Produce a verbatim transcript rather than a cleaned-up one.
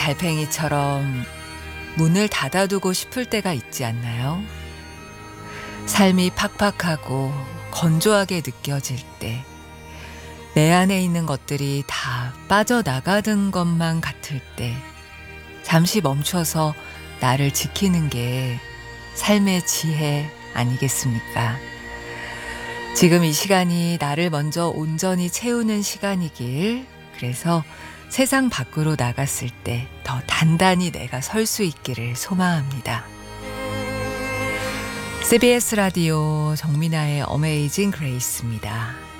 달팽이처럼 문을 닫아두고 싶을 때가 있지 않나요? 삶이 팍팍하고 건조하게 느껴질 때, 내 안에 있는 것들이 다 빠져나가는 것만 같을 때, 잠시 멈춰서 나를 지키는 게 삶의 지혜 아니겠습니까? 지금 이 시간이 나를 먼저 온전히 채우는 시간이길, 그래서 세상 밖으로 나갔을 때 더 단단히 내가 설 수 있기를 소망합니다. 씨비에스 라디오 정민아의 어메이징 그레이스입니다.